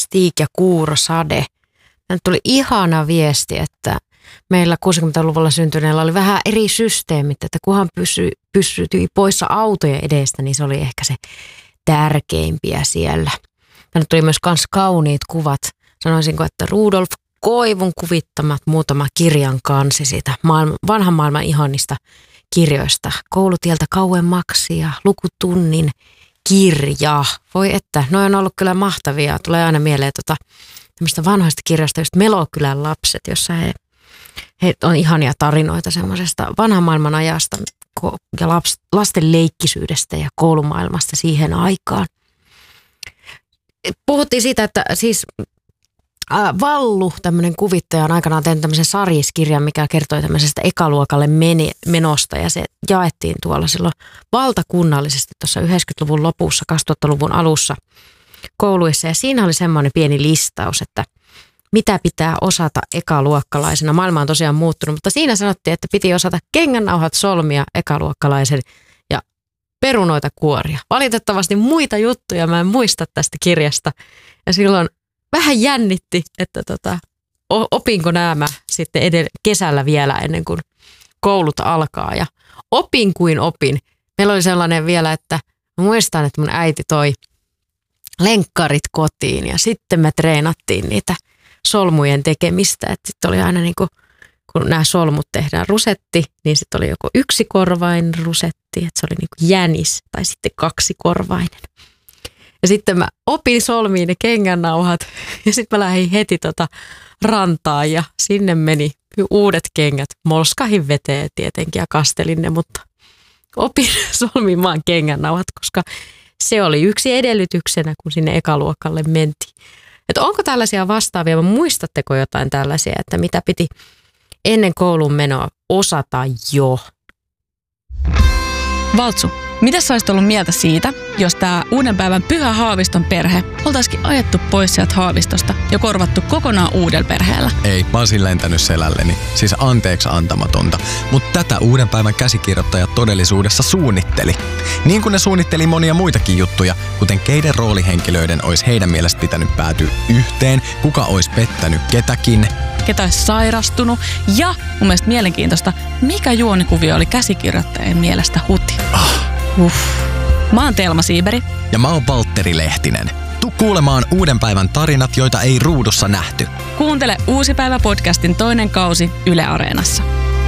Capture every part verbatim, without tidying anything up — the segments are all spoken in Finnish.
Stig ja Kuuro Sade. Tänne tuli ihana viesti, että meillä kuusikymmentäluvulla syntyneellä oli vähän eri systeemit, että kunhan pysy, pysytyi poissa autojen edestä, niin se oli ehkä se tärkeimpiä siellä. Tänne tuli myös kans kauniit kuvat. Sanoisinko, että Rudolf Koivun kuvittamat muutama kirjan kansi siitä maailman, vanhan maailman ihanista kirjoista. Koulutieltä kauemmaksi ja lukutunnin kirja. Voi että, noi on ollut kyllä mahtavia. Tulee aina mieleen tota, tämmöistä vanhoista kirjoista, just Melokylän lapset, jossa he, he on ihania tarinoita semmoisesta vanhan maailman ajasta ja laps, lasten leikkisyydestä ja koulumaailmasta siihen aikaan. Puhuttiin siitä, että siis äh, Vallu, tämmöinen kuvittaja, on aikanaan tehnyt tämmöisen sarjiskirjan, mikä kertoi tämmöisestä ekaluokalle meni, menosta ja se jaettiin tuolla silloin valtakunnallisesti tuossa yhdeksänkymmentäluvun lopussa, kaksituhattaluvun alussa kouluissa ja siinä oli semmoinen pieni listaus, että mitä pitää osata ekaluokkalaisena. Maailma on tosiaan muuttunut, mutta siinä sanottiin, että piti osata kengännauhat solmia ekaluokkalaisen ja perunoita kuoria. Valitettavasti muita juttuja mä en muista tästä kirjasta ja silloin vähän jännitti, että tota, opinko nämä sitten edellä, kesällä vielä ennen kuin koulut alkaa ja opin kuin opin. Meillä oli sellainen vielä, että mä muistan, että mun äiti toi lenkkarit kotiin ja sitten me treenattiin niitä solmujen tekemistä. Että sitten oli aina niin kuin, kun nämä solmut tehdään rusetti, niin sitten oli joko yksikorvainen rusetti, että se oli niin kuin jänis tai sitten kaksikorvainen. Ja sitten mä opin solmiin ne kengännauhat ja sitten mä lähdin heti tota rantaan ja sinne meni uudet kengät. Molskahin veteen tietenkin ja kastelin ne, mutta opin solmimaan kengännauhat, koska se oli yksi edellytyksenä, kun sinne ekaluokalle mentiin. Että onko tällaisia vastaavia, muistatteko jotain tällaisia, että mitä piti ennen koulun menoa osata jo? Valtsu, mitä sä olisit ollut mieltä siitä, jos tää uuden päivän Pyhä Haaviston perhe oltaisikin ajettu pois sieltä Haavistosta ja korvattu kokonaan uudella perheellä? Ei, mä olisin lentänyt selälleni. Siis anteeksi antamatonta. Mutta tätä uuden päivän käsikirjoittaja todellisuudessa suunnitteli. Niin kuin ne suunnitteli monia muitakin juttuja, kuten keiden roolihenkilöiden olisi heidän mielestä pitänyt päätyä yhteen, kuka olisi pettänyt ketäkin, ketä olisi sairastunut ja mun mielestä mielenkiintoista, mikä juonikuvio oli käsikirjoittajien mielestä huti. Ah. Uff. Mä oon Telma Siiberi. Ja mä oon Valtteri Lehtinen. Tuu kuulemaan uuden päivän tarinat, joita ei ruudussa nähty. Kuuntele Uusi päivä podcastin toinen kausi Yle Areenassa.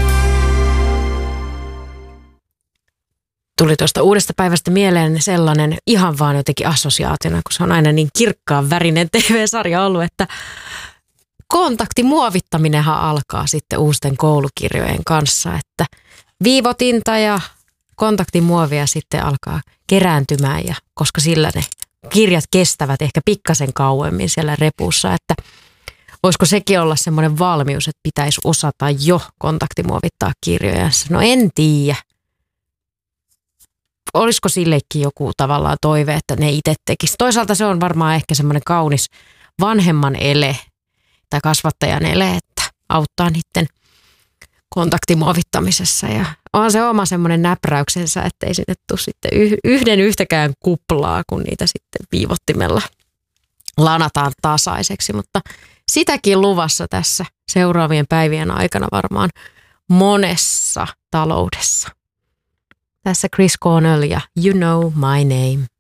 Tuli tuosta uudesta päivästä mieleen sellainen ihan vaan jotenkin assosiaationa, kun se on aina niin kirkkaan värinen T V-sarja ollut, että kontaktimuovittaminenhan alkaa sitten uusten koulukirjojen kanssa, että viivotinta ja kontaktimuovia sitten alkaa kerääntymään ja koska sillä ne kirjat kestävät ehkä pikkasen kauemmin siellä repussa, että voisiko sekin olla semmoinen valmius, että pitäisi osata jo kontaktimuovittaa kirjoja. No en tiedä. Olisiko sillekin joku tavallaan toive, että ne itse tekisi. Toisaalta se on varmaan ehkä semmoinen kaunis vanhemman ele tai kasvattajan ele, että auttaa niiden kontaktimuovittamisessa ja on se oma semmoinen näpräyksensä, että ei sinne tule sitten yhden yhtäkään kuplaa, kun niitä sitten viivottimella lanataan tasaiseksi, mutta sitäkin luvassa tässä seuraavien päivien aikana varmaan monessa taloudessa. Tässä Chris Cornell ja You Know My Name.